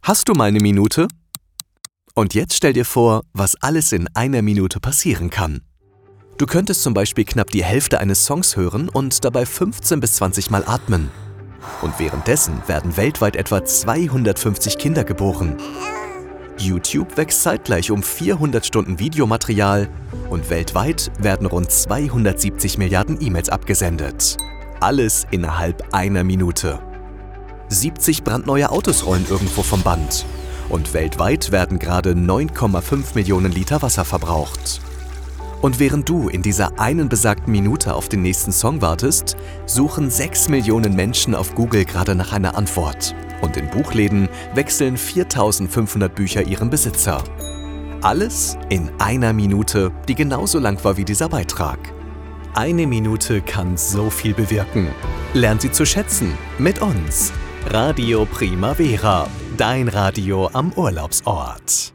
Hast du mal eine Minute? Und jetzt stell dir vor, was alles in einer Minute passieren kann. Du könntest zum Beispiel knapp die Hälfte eines Songs hören und dabei 15 bis 20 Mal atmen. Und währenddessen werden weltweit etwa 250 Kinder geboren. YouTube wächst zeitgleich um 400 Stunden Videomaterial und weltweit werden rund 270 Milliarden E-Mails abgesendet. Alles innerhalb einer Minute. 70 brandneue Autos rollen irgendwo vom Band. Und weltweit werden gerade 9,5 Millionen Liter Wasser verbraucht. Und während du in dieser einen besagten Minute auf den nächsten Song wartest, suchen 6 Millionen Menschen auf Google gerade nach einer Antwort. Und in Buchläden wechseln 4.500 Bücher ihren Besitzer. Alles in einer Minute, die genauso lang war wie dieser Beitrag. Eine Minute kann so viel bewirken. Lern sie zu schätzen mit uns. Radio Primavera, dein Radio am Urlaubsort.